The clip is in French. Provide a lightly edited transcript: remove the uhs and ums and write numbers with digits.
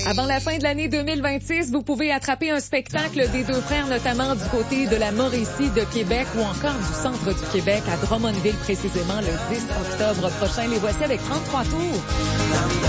Avant la fin de l'année 2026, vous pouvez attraper un spectacle des deux frères, notamment du côté de la Mauricie de Québec ou encore du centre du Québec, à Drummondville précisément, le 10 octobre prochain. Les voici avec 33 tours.